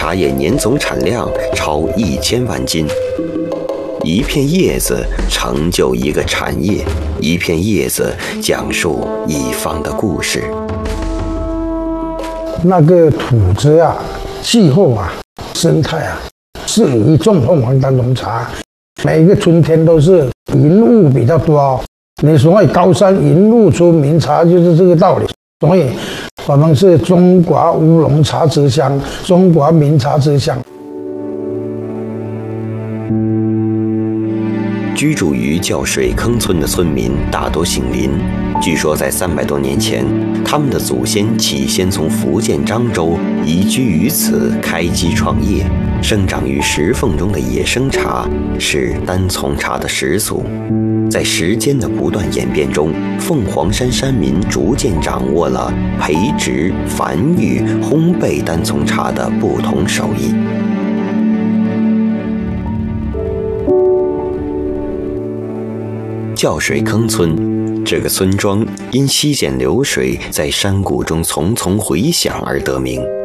茶叶年总产量超1000万斤。一片叶子成就一个产业，一片叶子讲述一方的故事。 那个土质啊、气候啊、生态啊，适宜种凤凰单丛茶。每一个春天都是云雾比较多，所以高山云雾出名茶就是这个道理。所以我们是中国乌龙茶之乡，中国名茶之乡。 居住于叫水坑村的村民大多姓林，据说在300多年前，他们的祖先起先从福建漳州移居于此，开基创业。生长于石缝中的野生茶是单丛茶的始祖。在时间的不断演变中，凤凰山山民逐渐掌握了培植、繁育、烘焙单丛茶的不同手艺。叫水坑村这个村庄因溪涧流水在山谷中淙淙回响而得名。